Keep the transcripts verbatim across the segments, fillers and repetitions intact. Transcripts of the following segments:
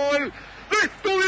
gol de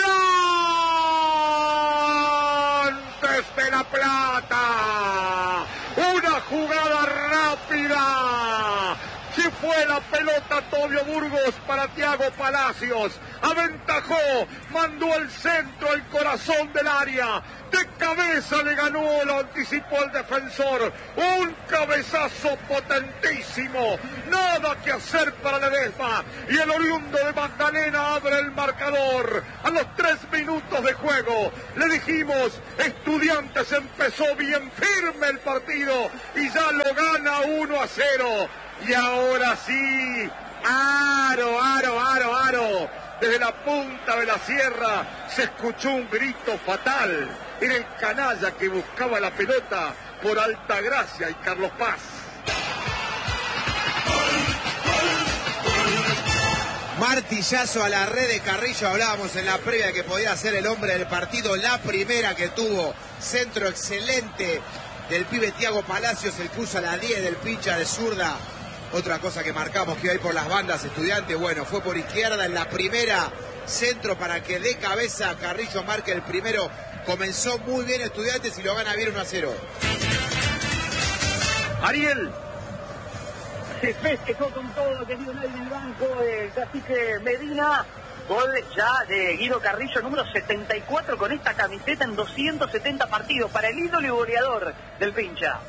Estudiantes de La Plata. Una jugada rápida. Se fue la pelota Tobio Burgos para Thiago Palacios. Aventajó, mandó el centro al corazón del área. De cabeza le ganó, lo anticipó el defensor. Un cabezazo potentísimo. Nada que hacer para Ledesma. Y el oriundo de Magdalena abre el marcador. A los tres minutos de juego le dijimos, Estudiantes empezó bien firme el partido y ya lo gana uno a cero. Y ahora sí, aro, aro, aro, aro. Desde la punta de la sierra se escuchó un grito fatal. Era el canalla que buscaba la pelota por Altagracia y Carlos Paz. Martillazo a la red de Carrillo. Hablábamos en la previa que podía ser el hombre del partido. La primera que tuvo. Centro excelente del pibe Thiago Palacios. El cruza a la diez del pincha de zurda. Otra cosa que marcamos que iba a ir por las bandas Estudiantes, bueno, fue por izquierda en la primera, centro para que de cabeza Carrillo marque el primero. Comenzó muy bien Estudiantes y lo gana bien uno a cero. Ariel. Se festejó con todo, querido nadie en el banco, el cacique Medina. Gol ya de Guido Carrillo, número setenta y cuatro con esta camiseta en doscientos setenta partidos para el ídolo y goleador del pincha.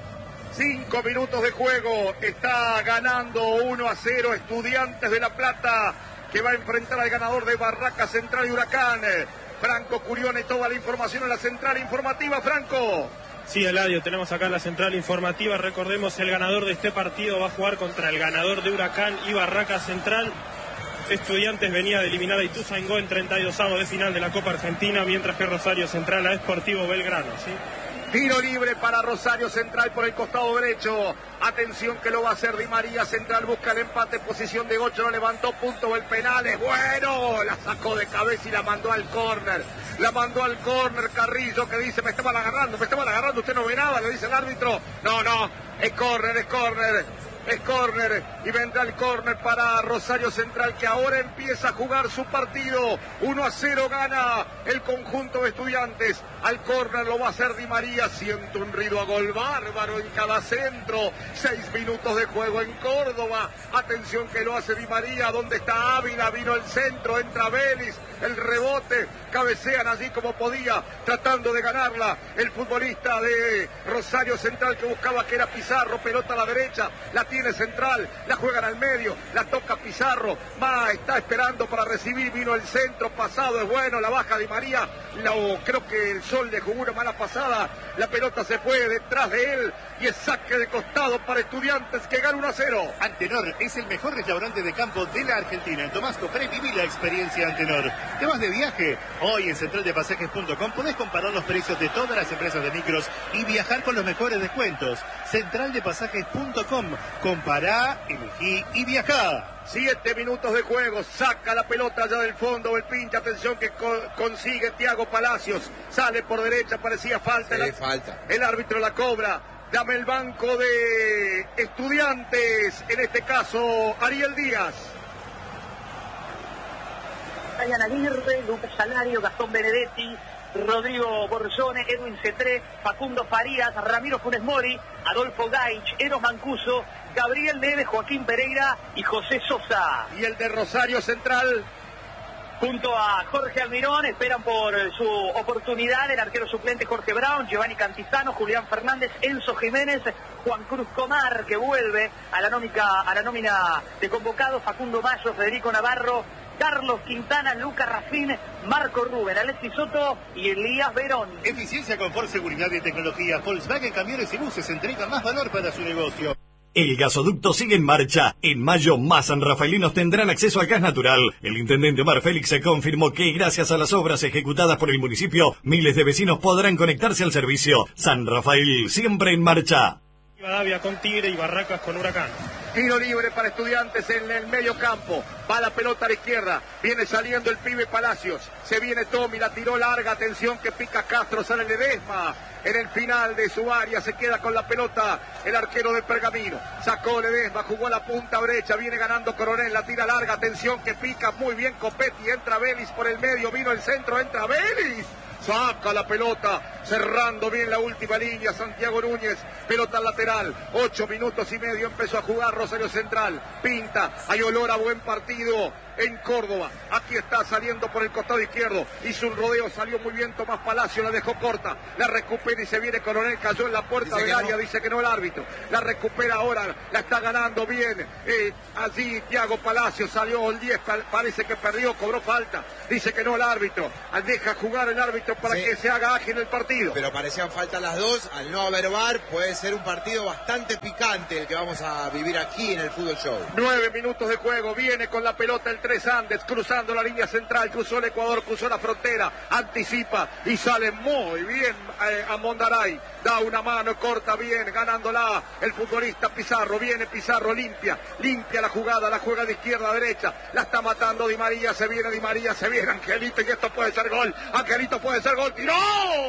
Cinco minutos de juego, está ganando uno a cero Estudiantes de La Plata, que va a enfrentar al ganador de Barraca Central y Huracán. Franco Curione, toda la información en la central informativa, Franco. Sí, Eladio, tenemos acá la central informativa. Recordemos, el ganador de este partido va a jugar contra el ganador de Huracán y Barraca Central. Estudiantes venía de eliminar a Ituzaingó en treinta y dos avos de final de la Copa Argentina, mientras que Rosario Central a Sportivo Belgrano, ¿sí? Tiro libre para Rosario Central por el costado derecho. Atención que lo va a hacer Di María. Central busca el empate, posición de ocho, lo levantó, punto, el penal es bueno. La sacó de cabeza y la mandó al córner. La mandó al córner Carrillo, que dice, me estaban agarrando, me estaban agarrando, usted no ve nada, le dice el árbitro. No, no, es córner, es córner. Es córner y vendrá el córner para Rosario Central, que ahora empieza a jugar su partido. uno a cero gana el conjunto de Estudiantes. Al córner lo va a hacer Di María. Siento un ruido a gol bárbaro en cada centro. Seis minutos de juego en Córdoba. Atención que lo hace Di María. ¿Dónde está Ávila? Vino el centro, entra Vélez. El rebote, cabecean allí como podía, tratando de ganarla. El futbolista de Rosario Central que buscaba que era Pizarro, pelota a la derecha, la tiene Central, la juegan al medio, la toca Pizarro, va, está esperando para recibir, vino el centro, pasado es bueno, la baja Di María, lo, creo que el Sol le jugó una mala pasada, la pelota se fue detrás de él y es saque de costado para Estudiantes que gana uno a cero. Antenor es el mejor restaurante de campo de la Argentina. En Tomás Cofré viví la experiencia Antenor. ¿Temas de viaje? Hoy en central de pasajes punto com podés comparar los precios de todas las empresas de micros y viajar con los mejores descuentos. central de pasajes punto com. Compará, elegí y viajá. Siete minutos de juego, saca la pelota allá del fondo, el pincha, atención que co consigue Thiago Palacios, sale por derecha, parecía falta. Sí, el, falta. El árbitro la cobra, dame el banco de Estudiantes, en este caso Ariel Díaz. Brian Aguirre, Lucas Salario, Gastón Benedetti, Rodrigo Borzone, Edwin Cetré, Facundo Farías, Ramiro Funes Mori, Adolfo Gaich, Eros Mancuso, Gabriel Neves, Joaquín Pereira y José Sosa. Y el de Rosario Central, junto a Jorge Almirón, esperan por su oportunidad el arquero suplente Jorge Brown, Giovanni Cantizano, Julián Fernández, Enzo Jiménez, Juan Cruz Comar, que vuelve a la nómina, a la nómina de convocados, Facundo Mayo, Federico Navarro, Carlos Quintana, Lucas Rafín, Marco Rubén, Alexis Soto y Elías Verón. Eficiencia, confort, seguridad y tecnología. Volkswagen Camiones y Buses entrega más valor para su negocio. El gasoducto sigue en marcha. En mayo, más sanrafalinos tendrán acceso al gas natural. El intendente Omar Félix se confirmó que, gracias a las obras ejecutadas por el municipio, miles de vecinos podrán conectarse al servicio. San Rafael, siempre en marcha. Rivadavia con Tigre y Barracas con Huracán. Tiro libre para Estudiantes en el medio campo. Va la pelota a la izquierda. Viene saliendo el pibe Palacios. Se viene Tommy, la tiró larga. Atención que pica Castro, sale Ledesma. En el final de su área se queda con la pelota el arquero de Pergamino. Sacó Ledesma, jugó a la punta brecha. Viene ganando Coronel, la tira larga. Atención que pica muy bien Copetti. Entra Vélez por el medio. Vino el centro, entra Vélez. Saca la pelota, cerrando bien la última línea, Santiago Núñez, pelota lateral, ocho minutos y medio empezó a jugar Rosario Central, pinta, hay olor a buen partido en Córdoba, aquí está saliendo por el costado izquierdo, hizo un rodeo, salió muy bien Tomás Palacio, la dejó corta, la recupera y se viene Coronel, cayó en la puerta del área, no. Dice que no el árbitro, la recupera ahora, la está ganando bien, eh, allí Thiago Palacio salió el diez, parece que perdió, cobró falta, dice que no el árbitro, deja jugar el árbitro para sí. que se haga ágil el partido. Pero parecían falta las dos, al no haber V A R puede ser un partido bastante picante el que vamos a vivir aquí en el Fútbol Show. Nueve minutos de juego, viene con la pelota el Tres Andes, cruzando la línea central, cruzó el Ecuador, cruzó la frontera, anticipa y sale muy bien eh, a Mondaray, da una mano, corta bien, ganándola el futbolista Pizarro, viene Pizarro, limpia, limpia la jugada, la juega de izquierda a derecha, la está matando Di María, se viene Di María, se viene Angelito y esto puede ser gol, Angelito puede ser gol, tiró,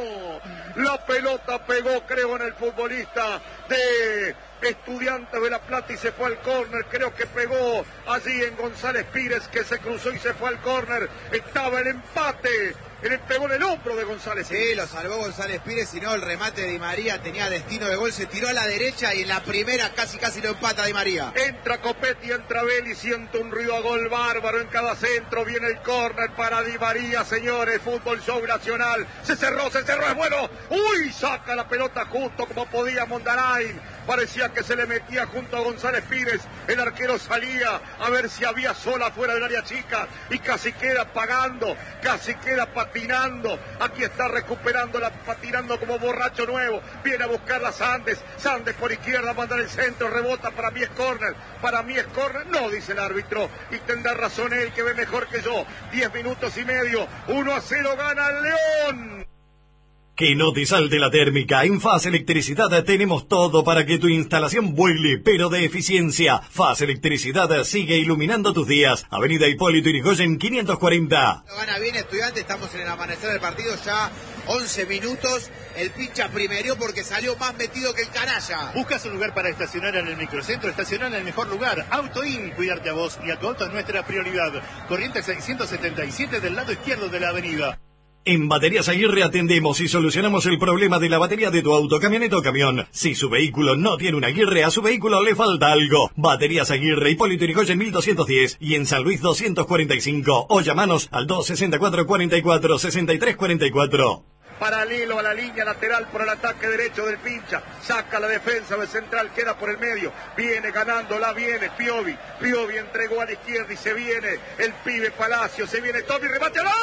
la pelota pegó creo en el futbolista de Estudiantes de La Plata y se fue al córner, creo que pegó allí en González Pires que se cruzó y se fue al córner, estaba el empate, le pegó en el hombro de González Pires. Sí, lo salvó González Pires, si no el remate de Di María tenía destino de gol, se tiró a la derecha y en la primera casi casi lo empata Di María. Entra Copetti, entra Vélez, siente un ruido a gol bárbaro en cada centro, viene el córner para Di María, señores, Fútbol Show Nacional, se cerró, se cerró, es bueno, uy, saca la pelota justo como podía Mondarain, parecía que se le metía junto a González Pires, el arquero salía a ver si había sola fuera del área chica y casi queda pagando, casi queda patinando, aquí está recuperando la patinando como borracho nuevo, viene a buscar a Sandes, Sandes por izquierda, manda el centro, rebota, para mí es córner, para mí es córner, no dice el árbitro, y tendrá razón él que ve mejor que yo, diez minutos y medio, uno a cero gana el León. Que no te salte la térmica. En Faz Electricidad tenemos todo para que tu instalación vuele, pero de eficiencia. Faz Electricidad sigue iluminando tus días. Avenida Hipólito Yrigoyen quinientos cuarenta. Gana bien Estudiantes, estamos en el amanecer del partido, ya once minutos. El pincha primero porque salió más metido que el canalla. Buscas un lugar para estacionar en el microcentro, estacionar en el mejor lugar. Autoin, cuidarte a vos y a tu auto es nuestra prioridad. Corriente seiscientos setenta y siete del lado izquierdo de la avenida. En Baterías Aguirre atendemos y solucionamos el problema de la batería de tu auto, camioneta o camión. Si su vehículo no tiene una Aguirre, a su vehículo le falta algo. Baterías Aguirre, Hipólito Yrigoyen mil doscientos diez y en San Luis doscientos cuarenta y cinco. O llamanos al dos sesenta y cuatro, cuarenta y cuatro, sesenta y tres cuarenta y cuatro. Paralelo a la línea lateral por el ataque derecho del pincha, saca la defensa del central, queda por el medio, viene ganándola, viene Piovi, Piovi entregó a la izquierda y se viene el pibe Palacio, se viene Tommy, remate al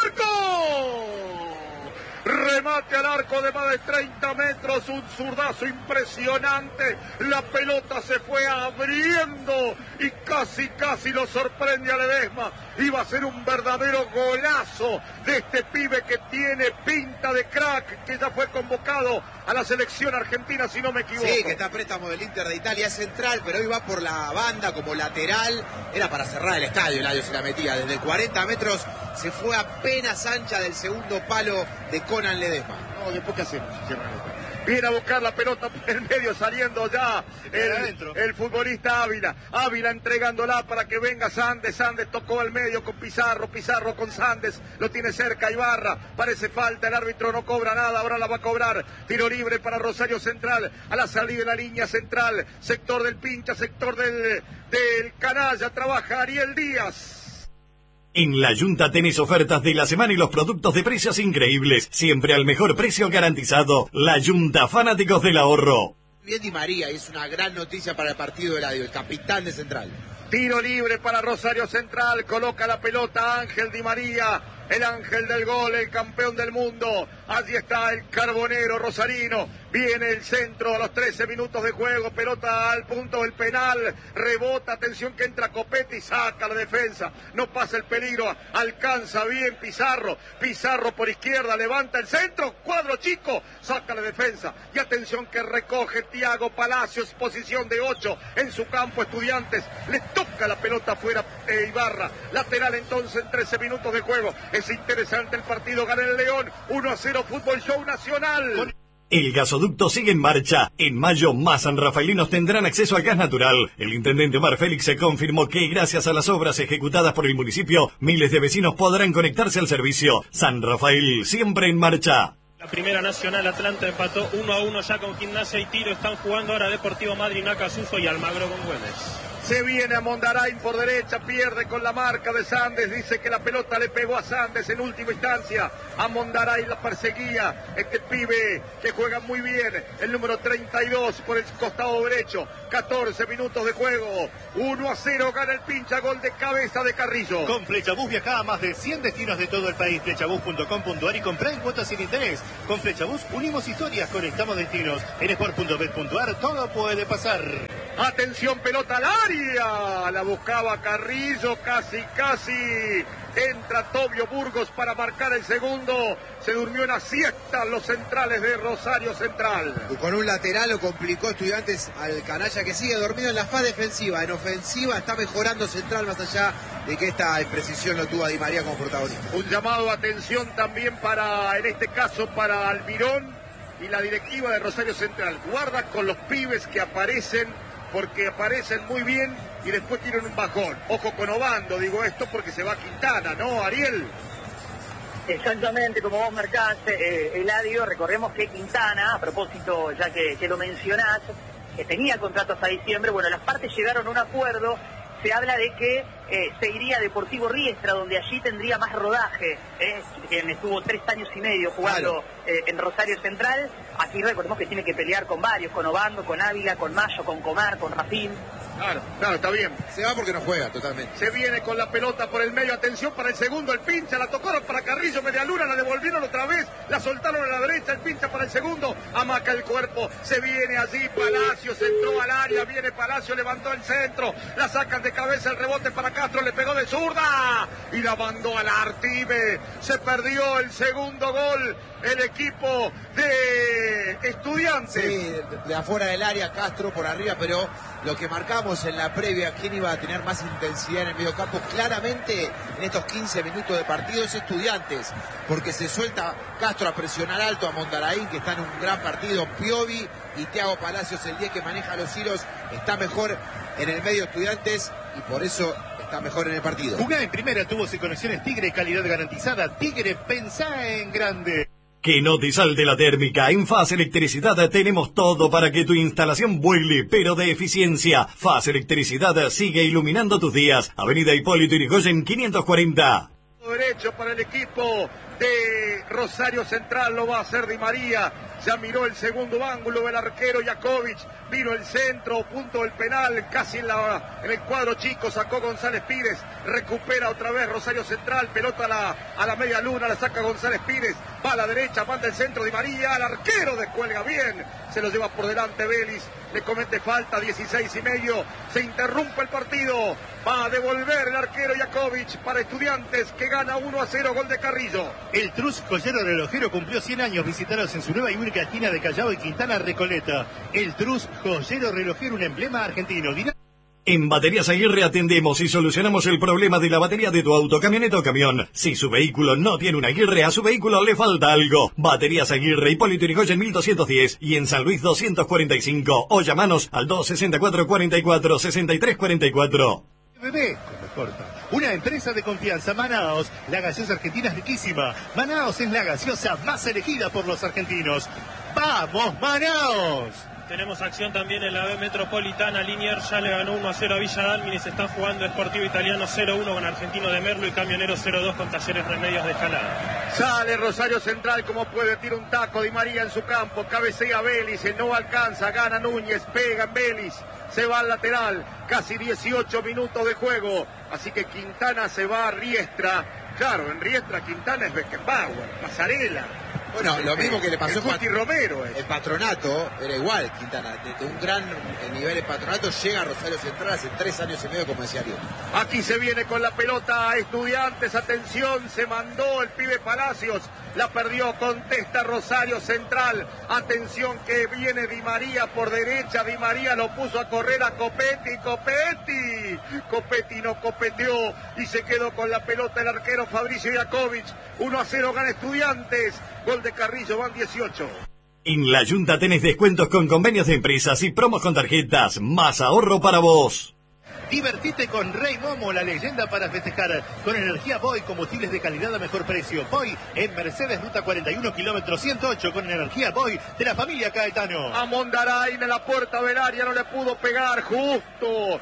arco, remate al arco de más de treinta metros, un zurdazo impresionante, la pelota se fue abriendo y casi casi lo sorprende a Ledesma, iba a ser un verdadero golazo de este pibe que tiene pinta de crack, que ya fue convocado a la selección argentina si no me equivoco. Sí, que está a préstamo del Inter de Italia, es central, pero hoy va por la banda como lateral, era para cerrar el estadio, Eladio se la metía, desde cuarenta metros se fue apenas ancha del segundo palo de Conan Ledesma. No, después qué hacemos, viene a buscar la pelota por el medio, saliendo ya el, el futbolista Ávila. Ávila entregándola para que venga Sandes. Sandes tocó al medio con Pizarro. Pizarro con Sandes. Lo tiene cerca Ibarra. Parece falta. El árbitro no cobra nada. Ahora la va a cobrar. Tiro libre para Rosario Central. A la salida de la línea central. Sector del pincha. Sector del, del canalla. Trabaja Ariel Díaz. En La Yunta tenés ofertas de la semana y los productos de precios increíbles. Siempre al mejor precio garantizado. La Yunta, fanáticos del ahorro. Bien Di María, y es una gran noticia para el partido de Eladio, el capitán de Central. Tiro libre para Rosario Central, coloca la pelota Ángel Di María, el ángel del gol, el campeón del mundo. Allí está el carbonero rosarino. Viene el centro a los trece minutos de juego. Pelota al punto del penal. Rebota, atención que entra Copetti, saca la defensa. No pasa el peligro. Alcanza bien Pizarro. Pizarro por izquierda, levanta el centro. Cuadro chico, saca la defensa. Y atención que recoge Thiago Palacios, posición de ocho en su campo. Estudiantes, le toca la pelota afuera eh, Ibarra. Lateral entonces en trece minutos de juego. Es interesante el partido, gana el León. uno a cero, Fútbol Show Nacional. El gasoducto sigue en marcha. En mayo, más sanrafaelinos tendrán acceso al gas natural. El intendente Omar Félix se confirmó que, gracias a las obras ejecutadas por el municipio, miles de vecinos podrán conectarse al servicio. San Rafael, siempre en marcha. La Primera Nacional, Atlanta empató uno a uno ya con Gimnasia y Tiro. Están jugando ahora Deportivo Madrid, Nacasuso y Almagro con Güemes. Se viene a Mondarain por derecha, pierde con la marca de Sandes, dice que la pelota le pegó a Sandes en última instancia. A Mondarain la perseguía este pibe que juega muy bien, el número treinta y dos por el costado derecho. catorce minutos de juego, uno a cero, gana el Pincha, gol de cabeza de Carrillo. Con Flechabús viaja a más de cien destinos de todo el país. Flechabús punto com punto ar y comprá en cuotas sin interés. Con Flechabús unimos historias, conectamos destinos. En sport punto bet punto ar todo puede pasar. Atención, pelota al área, la buscaba Carrillo, casi, casi, entra Tobio Burgos para marcar el segundo, se durmió una siesta los centrales de Rosario Central. Y con un lateral lo complicó Estudiantes al canalla que sigue dormido en la fase defensiva, en ofensiva está mejorando Central más allá de que esta imprecisión lo tuvo a Di María como protagonista. Un llamado de atención también para, en este caso, para Almirón y la directiva de Rosario Central, guarda con los pibes que aparecen, porque aparecen muy bien y después tienen un bajón. Ojo con Obando, digo esto porque se va Quintana, ¿no, Ariel? Exactamente, como vos marcaste, eh, Eladio, recordemos que Quintana, a propósito, ya que, que lo mencionás, que tenía contrato hasta diciembre, bueno, las partes llegaron a un acuerdo, se habla de que eh, se iría a Deportivo Riestra, donde allí tendría más rodaje, eh, quien estuvo tres años y medio jugando claro. eh, en Rosario Central. Aquí recordemos que tiene que pelear con varios, con Obando, con Ávila, con Mayo, con Comar, con Rafín. Claro, claro, está bien. Se va porque no juega totalmente. Se viene con la pelota por el medio, atención para el segundo, el Pincha, la tocaron para Carrillo, media luna, la devolvieron otra vez, la soltaron a la derecha, el Pincha para el segundo, amaca el cuerpo, se viene allí, Palacios entró al área, viene Palacio, levantó el centro, la sacan de cabeza, el rebote para Castro, le pegó de zurda y la mandó al Artime, se perdió el segundo gol, el equipo de Estudiantes. Sí, de, de afuera del área, Castro por arriba, pero lo que marcamos en la previa, quién iba a tener más intensidad en el medio campo, claramente en estos quince minutos de partido es Estudiantes, porque se suelta Castro a presionar alto a Mondarain, que está en un gran partido, Piovi y Thiago Palacios, el diez que maneja los hilos, está mejor en el medio Estudiantes y por eso está mejor en el partido. Jugá en primera, tuvo y conexiones Tigre, calidad garantizada. Tigre, pensá en grande. Que no te salte la térmica. En Faz Electricidad tenemos todo para que tu instalación vuele, pero de eficiencia. Faz Electricidad sigue iluminando tus días. Avenida Hipólito Yrigoyen quinientos cuarenta. Derecho para el equipo de Rosario Central, lo va a hacer Di María. Ya miró el segundo ángulo del arquero Jakovic, vino el centro, punto del penal, casi en, la, en el cuadro chico, sacó González Pires, recupera otra vez Rosario Central, pelota a la, a la media luna, la saca González Pires, va a la derecha, manda el centro Di María, el arquero descuelga bien, se lo lleva por delante Vélez, le comete falta, dieciséis y medio, se interrumpe el partido, va a devolver el arquero Jakovic para Estudiantes, que gana uno a cero, gol de Carrillo. El Trus Joyero Relojero cumplió cien años, visitaros en su nueva y única esquina de Callao y Quintana Recoleta. El Trus Joyero Relojero, un emblema argentino. En Baterías Aguirre atendemos y solucionamos el problema de la batería de tu auto, camioneta o camión. Si su vehículo no tiene una Aguirre, a su vehículo le falta algo. Baterías Aguirre, Hipólito Yrigoyen mil doscientos diez y en San Luis doscientos cuarenta y cinco. O llamanos al dos sesenta y cuatro, cuarenta y cuatro, sesenta y tres cuarenta y cuatro. Bebé, corta. Una empresa de confianza, Manaos. La gaseosa argentina es riquísima. Manaos es la gaseosa más elegida por los argentinos. ¡Vamos, Manaos! Tenemos acción también en la B Metropolitana. Liniers ya le ganó uno a cero a Villa Dálmines. Está jugando Sportivo Italiano cero uno con Argentino de Merlo y Camionero cero dos con Talleres Remedios de Escalada. Sale Rosario Central como puede, tira un taco Di María en su campo, cabecea Vélez, no alcanza, gana Núñez, pega en Vélez, se va al lateral, casi dieciocho minutos de juego, así que Quintana se va a Riestra, Claro, en Riestra, Quintana es Beckenbauer, Pasarela. Bueno, lo mismo que le pasó a Cuti Romero. El Patronato era igual, Quintana. Desde un gran nivel en Patronato llega a Rosario Central hace tres años y medio, como decía Ariel. Aquí se viene con la pelota a Estudiantes. Atención, se mandó el pibe Palacios. La perdió, contesta Rosario Central. Atención que viene Di María por derecha. Di María lo puso a correr a Copetti. Copetti. Copetti no copeteó y se quedó con la pelota el arquero Fabricio Iakovic. uno a cero gana Estudiantes. Gol de Carrillo, van dieciocho. En la Junta tenés descuentos con convenios de empresas y promos con tarjetas. Más ahorro para vos. Divertite con Rey Momo, la leyenda para festejar. Con energía Boy, combustibles de calidad a mejor precio. Boy en Mercedes, ruta cuarenta y uno, kilómetro ciento ocho, con energía Boy de la familia Caetano. A Mondaray en la puerta del área, no le pudo pegar, justo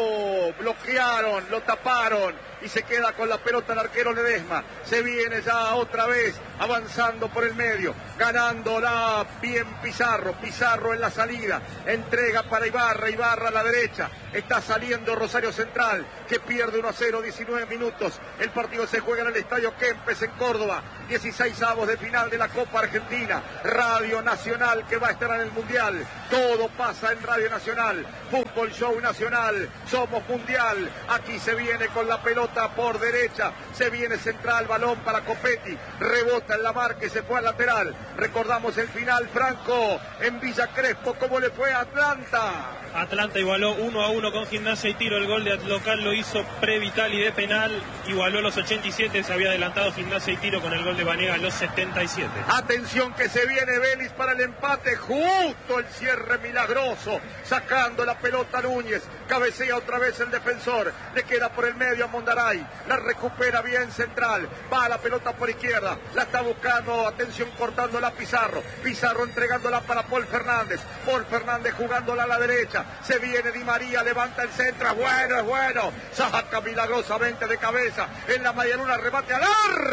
lo bloquearon, lo taparon y se queda con la pelota el arquero Ledesma. Se viene ya otra vez avanzando por el medio, ganándola bien Pizarro. Pizarro en la salida, entrega para Ibarra, Ibarra a la derecha. Está saliendo Rosario Central, que pierde uno a cero, diecinueve minutos. El partido se juega en el Estadio Kempes en Córdoba. dieciséis avos de final de la Copa Argentina. Radio Nacional que va a estar en el Mundial. Todo pasa en Radio Nacional. Fútbol Show Nacional. Somos Mundial. Aquí se viene con la pelota por derecha. Se viene Central, balón para Copetti. Rebota en la marca y se fue al lateral. Recordamos el final, Franco, en Villa Crespo. ¿Cómo le fue a Atlanta? Atlanta igualó uno a uno con Gimnasia y Tiro. El gol de local lo hizo Previtali de penal. Igualó a los ochenta y siete. Se había adelantado Gimnasia y Tiro con el gol de Vanega a los setenta y siete. Atención que se viene Vélez para el empate. Justo el cierre milagroso. Sacando la pelota Núñez. Cabecea otra vez el defensor. Le queda por el medio a Mondaray. La recupera bien Central. Va la pelota por izquierda. La está buscando. Atención cortándola Pizarro. Pizarro entregándola para Paul Fernández. Paul Fernández jugándola a la derecha. Se viene Di María. Levanta el centro. Es bueno, es bueno. Saca milagrosamente de cabeza. En la media luna remate al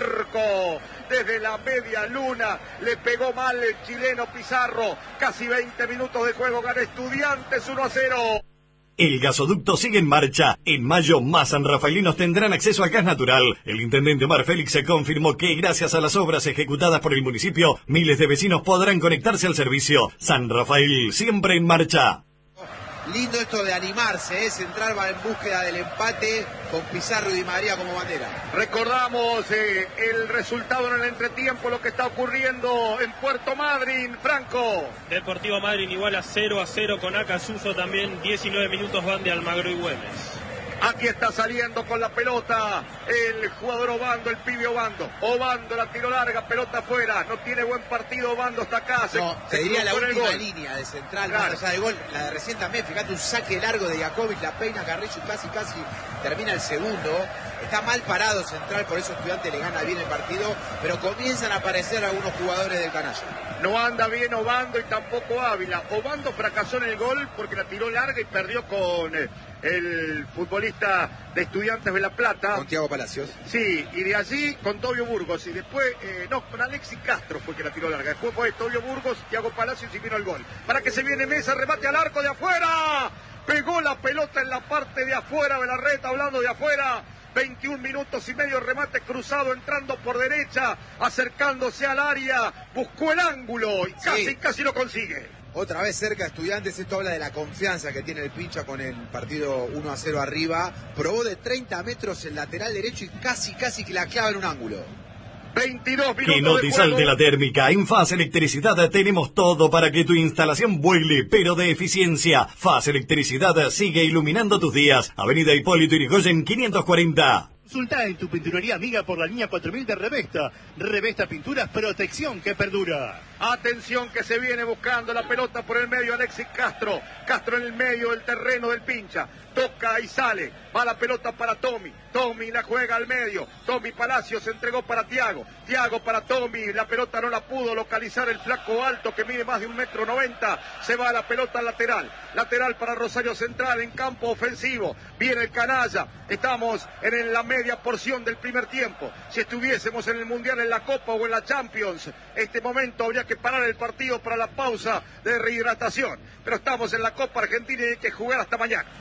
arco. Desde la media luna le pegó mal el chileno Pizarro. Casi veinte minutos de juego. Gana Estudiantes uno a cero. El gasoducto sigue en marcha. En mayo, más sanrafaelinos tendrán acceso al gas natural. El intendente Omar Félix se confirmó que, gracias a las obras ejecutadas por el municipio, miles de vecinos podrán conectarse al servicio. San Rafael, siempre en marcha. Lindo esto de animarse, ¿eh? Central va en búsqueda del empate con Pizarro y Di María como bandera. Recordamos eh, el resultado en el entretiempo, lo que está ocurriendo en Puerto Madryn, Franco. Deportivo Madryn igual a cero a cero con Acasuso también. diecinueve minutos van de Almagro y Güemes. Aquí está saliendo con la pelota el jugador Obando, el pibe Obando. Obando la tiro larga, pelota afuera. No tiene buen partido Obando hasta acá. Se, no, te se diría la última gol. línea de Central, Claro. más allá del gol. La de recién también, fíjate, un saque largo de Iakovic, la peina Carrillo y casi, casi termina el segundo. Está mal parado Central, por eso Estudiantes le gana bien el partido, pero comienzan a aparecer algunos jugadores del canalla. No anda bien Obando y tampoco Ávila. Obando fracasó en el gol porque la tiró larga y perdió con eh, el futbolista de Estudiantes de La Plata. Con Thiago Palacios. Sí, y de allí con Tobio Burgos. Y después, eh, no, con Alexis Castro fue que la tiró larga. Después fue Tobio Burgos, Thiago Palacios y vino el gol. Para que se viene Mesa, remate al arco de afuera. Pegó la pelota en la parte de afuera de la red, hablando de afuera. veintiún minutos y medio, remate cruzado, entrando por derecha, acercándose al área, buscó el ángulo y casi, sí. casi lo consigue. Otra vez cerca de Estudiantes, esto habla de la confianza que tiene el Pincha con el partido uno a cero arriba. Probó de treinta metros el lateral derecho y casi, casi que la clava en un ángulo. veintidós minutos Que no te de salte juego. la térmica. En Faz Electricidad tenemos todo para que tu instalación vuele, pero de eficiencia. Faz Electricidad sigue iluminando tus días. Avenida Hipólito Yrigoyen quinientos cuarenta. Consulta en tu pinturería amiga por la línea cuatro mil de Revesta. Revesta Pinturas, protección que perdura. Atención que se viene buscando la pelota por el medio Alexis Castro. Castro en el medio del terreno del Pincha. Toca y sale. Va la pelota para Tommy. Tommy la juega al medio. Tommy Palacios se entregó para Thiago. Thiago para Tommy. La pelota no la pudo localizar el flaco alto que mide más de un metro noventa. Se va la pelota al lateral. Lateral para Rosario Central en campo ofensivo. Viene el canalla. Estamos en la media porción del primer tiempo. Si estuviésemos en el Mundial, en la Copa o en la Champions, este momento habría que parar el partido para la pausa de rehidratación. Pero estamos en la Copa Argentina y hay que jugar hasta mañana. Sale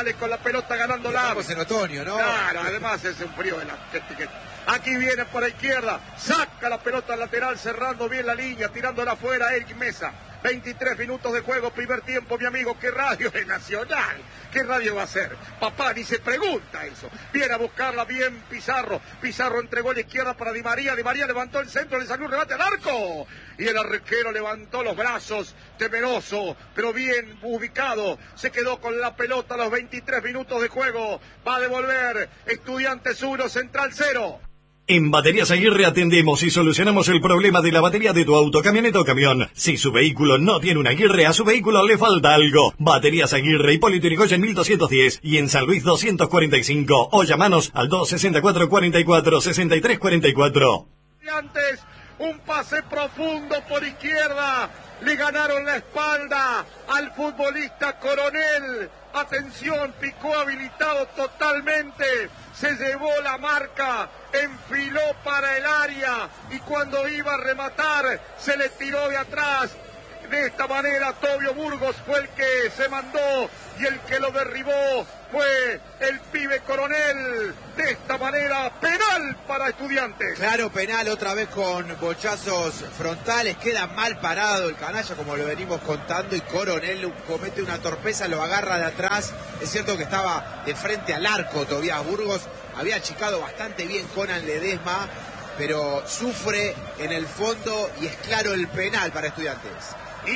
Penales con la pelota ganando la. Estamos en otoño, ¿no? Claro, además es un frío de la. Aquí viene por la izquierda, saca la pelota al lateral, cerrando bien la línea, tirándola afuera, Eric Mesa. veintitrés minutos de juego, primer tiempo, mi amigo. ¿Qué radio es Nacional? ¿Qué radio va a ser? Papá ni se pregunta eso. Viene a buscarla bien Pizarro. Pizarro entregó a la izquierda para Di María. Di María levantó el centro, le salió un remate al arco. Y el arquero levantó los brazos, temeroso, pero bien ubicado. Se quedó con la pelota a los veintitrés minutos de juego. Va a devolver Estudiantes uno, Central cero. En Baterías Aguirre atendemos y solucionamos el problema de la batería de tu auto, camioneta o camión. Si su vehículo no tiene una Aguirre, a su vehículo le falta algo. Baterías Aguirre, Hipólito Yrigoyen mil doscientos diez y en San Luis doscientos cuarenta y cinco. O llamanos al dos sesenta y cuatro, cuarenta y cuatro, sesenta y tres cuarenta y cuatro. Antes, un pase profundo por izquierda. Le ganaron la espalda al futbolista Coronel. Atención, picó habilitado totalmente. Se llevó la marca, enfiló para el área y cuando iba a rematar se le tiró de atrás. De esta manera Tobio Burgos fue el que se mandó y el que lo derribó fue el pibe Coronel. De esta manera, penal para Estudiantes. Claro, penal otra vez con bochazos frontales. Queda mal parado el canalla, como lo venimos contando, y Coronel comete una torpeza, lo agarra de atrás. Es cierto que estaba de frente al arco Tobías Burgos. Había achicado bastante bien Conan Ledesma, pero sufre en el fondo y es claro el penal para Estudiantes. Y,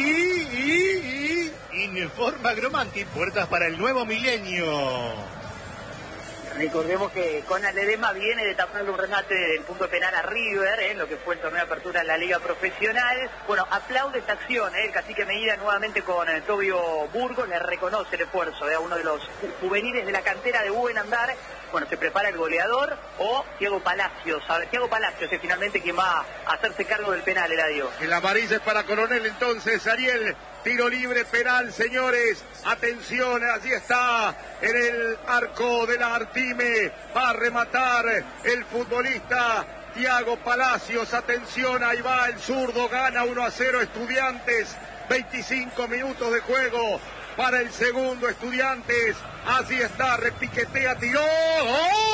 y, y, Informa Gromanti, puertas para el nuevo milenio. Recordemos que Conan Ledesma viene de taparle un remate del punto penal a River, en eh, lo que fue el torneo de apertura en la Liga Profesional. Bueno, aplaude esta acción, eh, el cacique Medina nuevamente con eh, Tobio Burgos, le reconoce el esfuerzo eh, a uno de los juveniles de la cantera de Buen Andar. Bueno, se prepara el goleador o Thiago Palacios. A ver, Thiago Palacios es finalmente quien va a hacerse cargo del penal, Eladio. El amarilla es para Coronel entonces, Ariel. Tiro libre penal, señores. Atención, allí está en el arco de la Artime. Va a rematar el futbolista Thiago Palacios. Atención, ahí va el zurdo. Gana uno a cero Estudiantes. veinticinco minutos de juego para el segundo Estudiantes. Así está, repiquetea, tiró. ¡Oh!